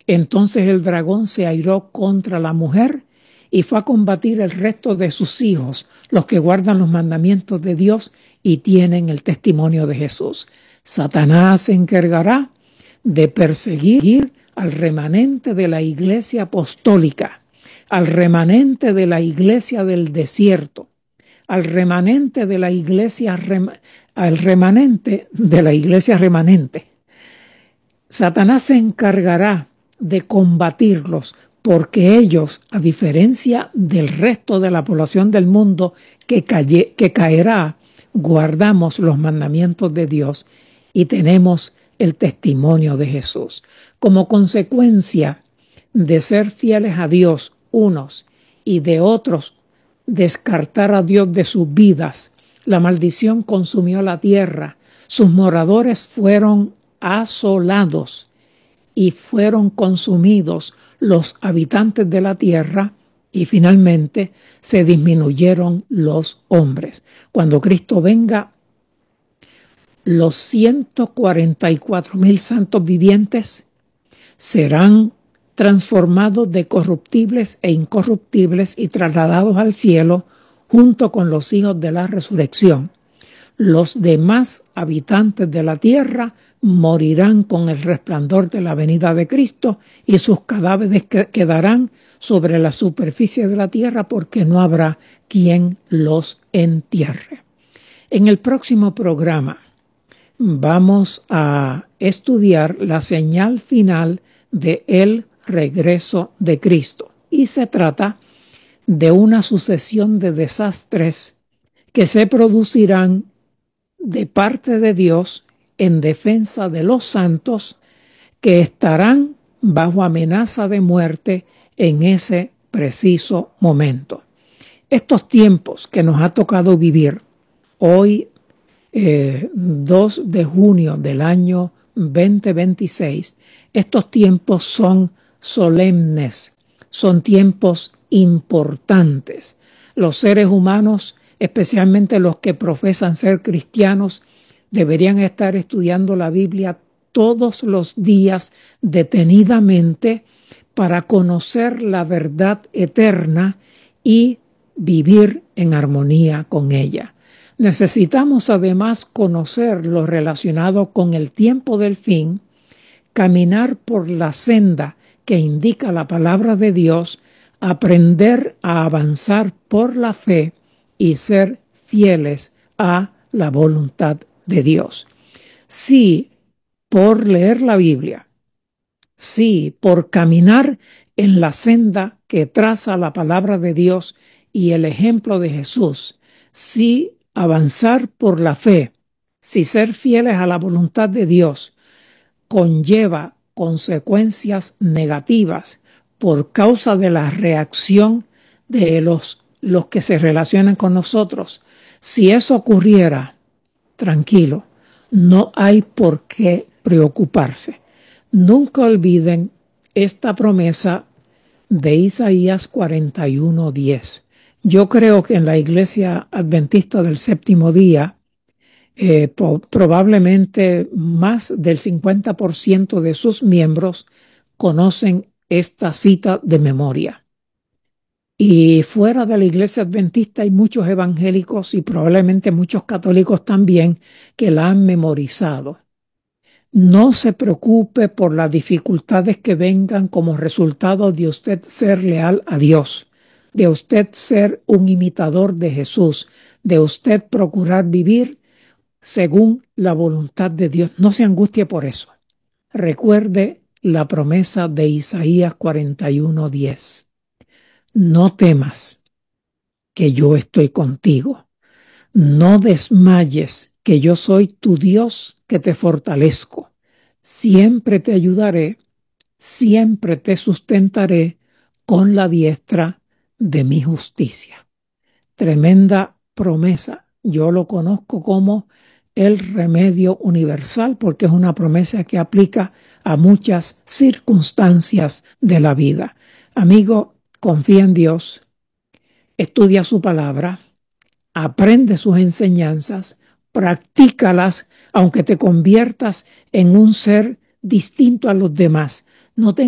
Entonces el dragón se airó contra la mujer y fue a combatir el resto de sus hijos, los que guardan los mandamientos de Dios y tienen el testimonio de Jesús. Satanás se encargará de perseguir al remanente de la iglesia apostólica, al remanente de la iglesia del desierto, al remanente de la iglesia remanente. Satanás se encargará de combatirlos porque ellos, a diferencia del resto de la población del mundo que caerá, guardamos los mandamientos de Dios y tenemos el testimonio de Jesús. Como consecuencia de ser fieles a Dios unos y de otros descartar a Dios de sus vidas, la maldición consumió la tierra, sus moradores fueron asolados y fueron consumidos los habitantes de la tierra y finalmente se disminuyeron los hombres. Cuando Cristo venga, los 144,000 santos vivientes serán transformados de corruptibles e incorruptibles y trasladados al cielo junto con los hijos de la resurrección. Los demás habitantes de la tierra morirán con el resplandor de la venida de Cristo y sus cadáveres quedarán sobre la superficie de la tierra porque no habrá quien los entierre. En el próximo programa vamos a estudiar la señal final de el regreso de Cristo y se trata de una sucesión de desastres que se producirán de parte de Dios en defensa de los santos que estarán bajo amenaza de muerte en ese preciso momento. Estos tiempos que nos ha tocado vivir hoy, 2 de junio del año 2026, estos tiempos son solemnes, son tiempos importantes. Los seres humanos, especialmente los que profesan ser cristianos, deberían estar estudiando la Biblia todos los días detenidamente para conocer la verdad eterna y vivir en armonía con ella. Necesitamos además conocer lo relacionado con el tiempo del fin, caminar por la senda que indica la palabra de Dios, aprender a avanzar por la fe y ser fieles a la voluntad de Dios. Sí, por leer la Biblia, sí, por caminar en la senda que traza la palabra de Dios y el ejemplo de Jesús, sí, avanzar por la fe, si ser fieles a la voluntad de Dios conlleva consecuencias negativas por causa de la reacción de los que se relacionan con nosotros. Si eso ocurriera, tranquilo, no hay por qué preocuparse. Nunca olviden esta promesa de Isaías 41:10. Yo creo que en la Iglesia Adventista del Séptimo Día, probablemente más del 50% de sus miembros conocen esta cita de memoria. Y fuera de la Iglesia Adventista hay muchos evangélicos y probablemente muchos católicos también que la han memorizado. No se preocupe por las dificultades que vengan como resultado de usted ser leal a Dios, de usted ser un imitador de Jesús, de usted procurar vivir según la voluntad de Dios. No se angustie por eso. Recuerde la promesa de Isaías 41:10. No temas, que yo estoy contigo. No desmayes, que yo soy tu Dios, que te fortalezco. Siempre te ayudaré, siempre te sustentaré con la diestra de mi justicia. Tremenda promesa. Yo lo conozco como el remedio universal porque es una promesa que aplica a muchas circunstancias de la vida. Amigo, confía en Dios, estudia su palabra, aprende sus enseñanzas, practícalas, aunque te conviertas en un ser distinto a los demás. No te